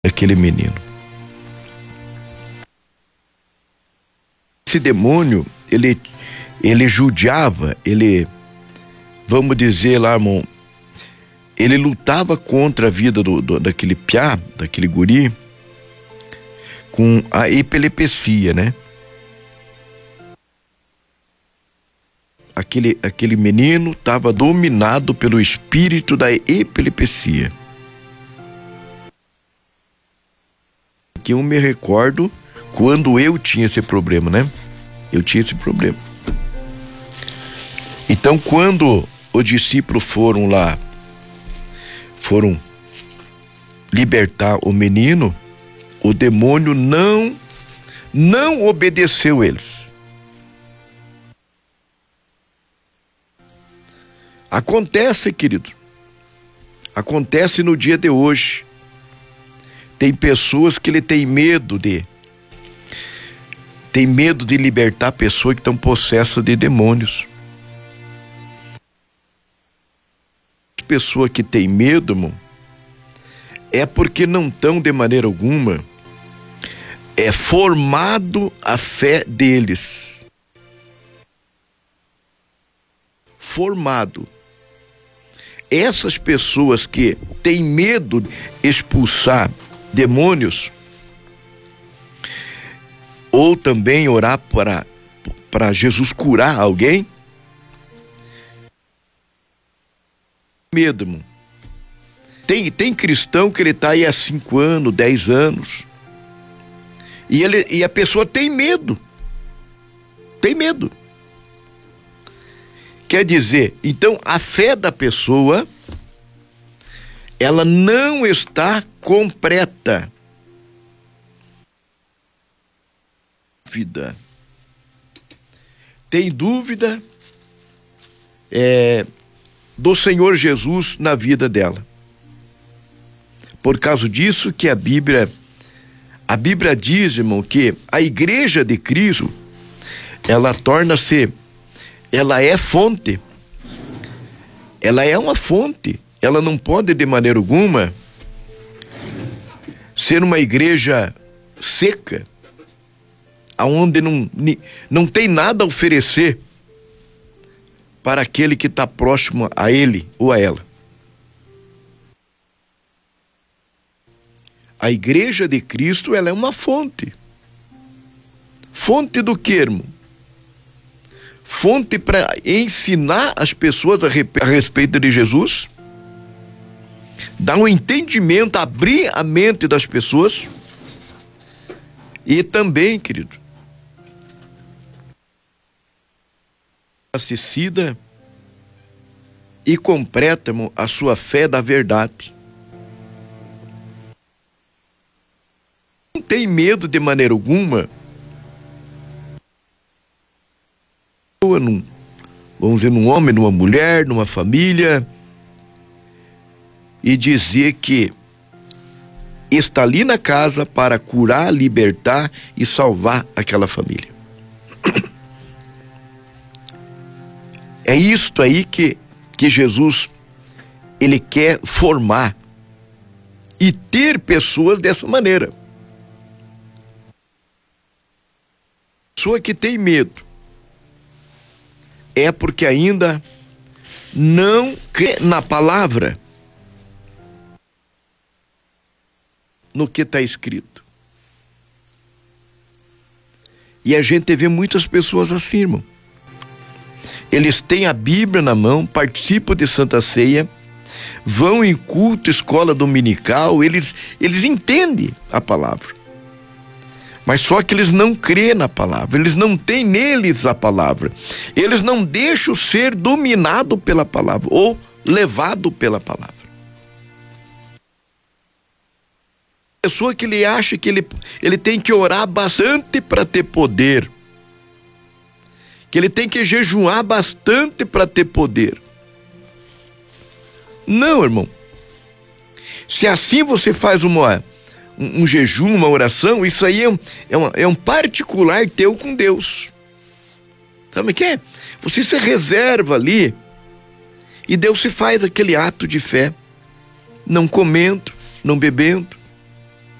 aquele menino. Esse demônio, ele judiava, vamos dizer lá, irmão, ele lutava contra a vida daquele piá, daquele guri, com a epilepsia, né? Aquele menino estava dominado pelo espírito da epilepsia. Que eu me recordo quando eu tinha esse problema, né? Eu tinha esse problema. Então, quando os discípulos foram libertar o menino, o demônio não obedeceu eles. Acontece, querido, acontece no dia de hoje. Tem pessoas que ele tem medo de libertar pessoas que estão possessas de demônios. Pessoa que tem medo, irmão, é porque não estão de maneira alguma formado a fé deles. Formado. Essas pessoas que têm medo de expulsar demônios, ou também orar para Jesus curar alguém, medo, irmão. Tem cristão que ele está aí há 5 anos, 10 anos, e a pessoa tem medo. Tem medo. Quer dizer, então a fé da pessoa, ela não está completa. Tem dúvida do Senhor Jesus na vida dela. Por causa disso que a Bíblia diz, irmão, que a igreja de Cristo, ela é fonte. Ela é uma fonte. Ela não pode de maneira alguma ser uma igreja seca, aonde não tem nada a oferecer para aquele que está próximo a ele ou a ela. A igreja de Cristo, ela é uma fonte. Fonte do que, irmão? Fonte para ensinar as pessoas a respeito de Jesus, dar um entendimento, abrir a mente das pessoas, e também, querido, acessida e completa, irmão, a sua fé da verdade. Não tem medo de maneira alguma, vamos dizer, num homem, numa mulher, numa família, e dizer que está ali na casa para curar, libertar e salvar aquela família. É isto aí que Jesus, ele quer formar e ter pessoas dessa maneira. Pessoa que tem medo é porque ainda não crê na palavra, no que está escrito. E a gente vê muitas pessoas assim, irmão. Eles têm a Bíblia na mão, participam de Santa Ceia, vão em culto, escola dominical, eles entendem a palavra. Mas só que eles não crêem na palavra, eles não têm neles a palavra. Eles não deixam ser dominado pela palavra ou levado pela palavra. Pessoa que ele acha que ele tem que orar bastante para ter poder, que ele tem que jejuar bastante para ter poder. Não, irmão. Se assim você faz um jejum, uma oração, isso aí é um particular teu com Deus. Sabe o que é? Você se reserva ali e Deus se faz aquele ato de fé, não comendo, não bebendo,